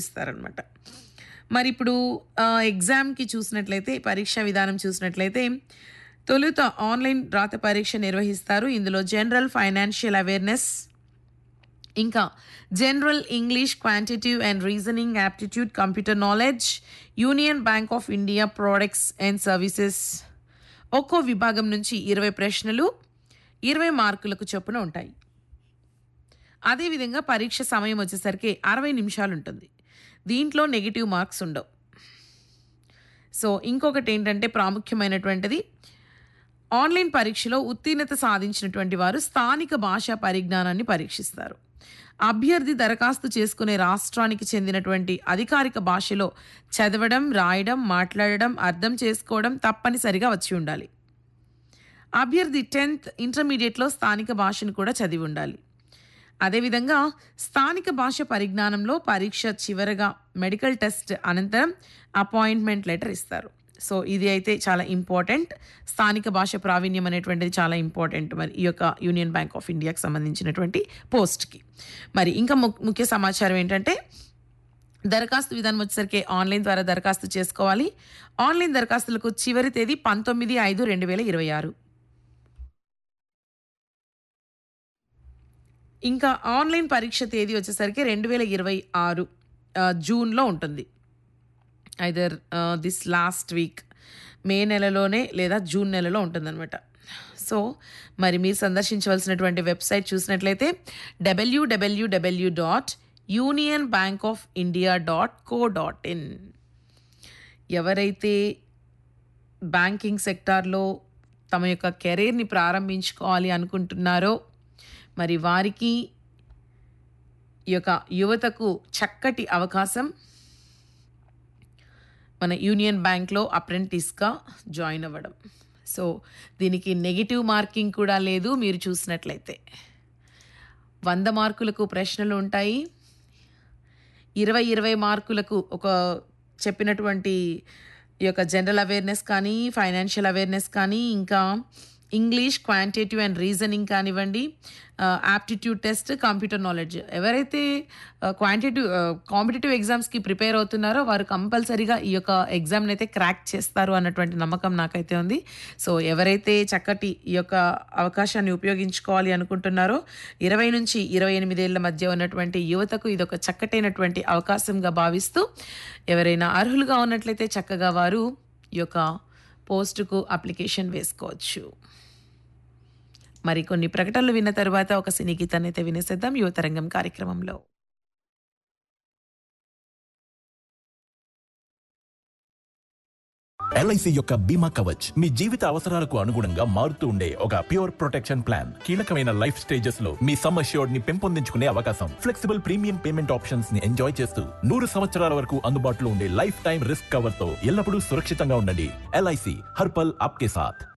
చూపిస్తారనమాట. మరి ఇప్పుడు ఎగ్జామ్‌కి చూసినట్లయితే, పరీక్షా విధానం చూసినట్లయితే, తొలుత ఆన్‌లైన్ రాత పరీక్ష నిర్వహిస్తారు. ఇందులో జనరల్, ఫైనాన్షియల్ అవేర్‌నెస్, ఇంకా general English, quantitative and reasoning aptitude, computer knowledge, union bank of India products and services. ఒక్కో విభాగం నుంచి 20 ప్రశ్నలు 20 మార్కులకు చొప్పున ఉంటాయి. అదేవిధంగా పరీక్ష సమయం వచ్చేసరికి 60 నిమిషాలు ఉంటుంది. దీంట్లో నెగెటివ్ మార్క్స్ ఉండవు. సో ఇంకొకటి ఏంటంటే ప్రాముఖ్యమైనటువంటిది, ఆన్లైన్ పరీక్షలో ఉత్తీర్ణత సాధించినటువంటి వారు స్థానిక భాషా పరిజ్ఞానాన్ని పరీక్షిస్తారు. అభ్యర్థి దరఖాస్తు చేసుకునే రాష్ట్రానికి చెందినటువంటి అధికారిక భాషలో చదవడం, రాయడం, మాట్లాడడం, అర్థం చేసుకోవడం తప్పనిసరిగా వచ్చి ఉండాలి. అభ్యర్థి 10th ఇంటర్మీడియట్లో స్థానిక భాషను కూడా చదివి ఉండాలి. అదేవిధంగా స్థానిక భాష పరిజ్ఞానంలో పరీక్ష చివరగా మెడికల్ టెస్ట్ అనంతరం అపాయింట్మెంట్ లెటర్ ఇస్తారు. సో ఇది అయితే చాలా ఇంపార్టెంట్. స్థానిక భాష ప్రావీణ్యం అనేటువంటిది చాలా ఇంపార్టెంట్ మరి ఈ యొక్క యూనియన్ బ్యాంక్ ఆఫ్ ఇండియాకి సంబంధించినటువంటి పోస్ట్కి. మరి ఇంకా ముఖ్య సమాచారం ఏంటంటే, దరఖాస్తు విధానం వచ్చేసరికి ఆన్లైన్ ద్వారా దరఖాస్తు చేసుకోవాలి. ఆన్లైన్ దరఖాస్తులకు చివరి తేదీ 19/5/2026. ఇంకా ఆన్లైన్ పరీక్ష తేదీ వచ్చేసరికి 2026 జూన్లో ఉంటుంది. ఐదర్ దిస్ లాస్ట్ వీక్, మే నెలలోనే లేదా జూన్ నెలలో ఉంటుందన్నమాట. సో మరి మీరు సందర్శించవలసినటువంటి వెబ్సైట్ చూసినట్లయితే www.unionbankofindia.co.in. ఎవరైతే బ్యాంకింగ్ సెక్టార్లో తమ యొక్క కెరీర్ని ప్రారంభించుకోవాలి అనుకుంటున్నారో మరి వారికి ఈ యొక్క యువతకు చక్కటి అవకాశం. మన యూనియన్ బ్యాంక్లో అప్రెంటిస్గా జాయిన్ అవ్వడం. సో దీనికి నెగిటివ్ మార్కింగ్ కూడా లేదు. మీరు చూసినట్లయితే 100 మార్కులకు ప్రశ్నలు ఉంటాయి. 20 మార్కులకు ఒక చెప్పినటువంటి ఈ యొక్క జనరల్ అవేర్నెస్ కానీ, ఫైనాన్షియల్ అవేర్నెస్ కానీ, ఇంకా ఇంగ్లీష్, క్వాంటిటివ్ అండ్ రీజనింగ్ కానివ్వండి, యాప్టిట్యూడ్ టెస్ట్, కంప్యూటర్ నాలెడ్జ్. ఎవరైతే కాంపిటేటివ్ ఎగ్జామ్స్కి ప్రిపేర్ అవుతున్నారో వారు కంపల్సరీగా ఈ యొక్క ఎగ్జామ్ని అయితే క్రాక్ చేస్తారు అన్నటువంటి నమ్మకం నాకైతే ఉంది. సో ఎవరైతే చక్కటి ఈ యొక్క అవకాశాన్ని ఉపయోగించుకోవాలి అనుకుంటున్నారో 20 నుంచి 28 ఏళ్ల మధ్య ఉన్నటువంటి యువతకు ఇదొక చక్కటైనటువంటి అవకాశంగా భావిస్తూ, ఎవరైనా అర్హులుగా ఉన్నట్లయితే చక్కగా వారు ఈ యొక్క పోస్టుకు అప్లికేషన్ వేసుకోవచ్చు. మరి కొన్ని ప్రకటనలు విన్న తర్వాత ఒక సినీ గీతాన్ని అయితే వినేసేద్దాం యువతరంగం కార్యక్రమంలో. LIC యొక్క బీమా కవచ్ మీ జీవిత అవసరాలకు అనుగుణంగా మారుతూ ఉండే ఒక ప్యూర్ ప్రొటెక్షన్ ప్లాన్. కీలకమైన లైఫ్ స్టేజెస్ లో మీ సమ్ అష్యూర్డ్ ని పెంపొందించుకునే అవకాశం, ఫ్లెక్సిబుల్ ప్రీమియం పేమెంట్ ఆప్షన్స్ ని ఎంజాయ్ చేస్తూ 100 సంవత్సరాల వరకు అందుబాటులో ఉండే లైఫ్ టైం రిస్క్ కవర్ తో ఎల్లప్పుడూ సురక్షితంగా ఉండండి. LIC హర్ పల్ ఆప్కే సాథ్.